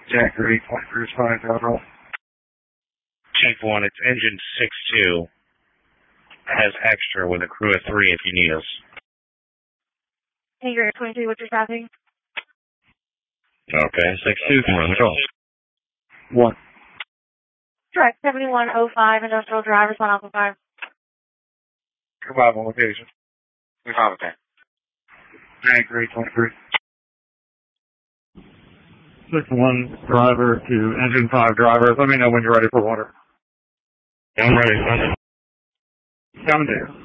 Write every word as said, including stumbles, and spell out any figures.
Jack three, twenty-three is fine, Admiral. Chief one, it's engine six two. Has extra with a crew of three if you need us. Tanker twenty-three, what's your traffic? Okay, six two can run the call. One. Track seventy-one oh five, industrial drivers, one Alpha five. Five on location. We have okay. Jack three, twenty-three. six one driver to engine five driver. Let me know when you're ready for water. I'm ready. Coming there.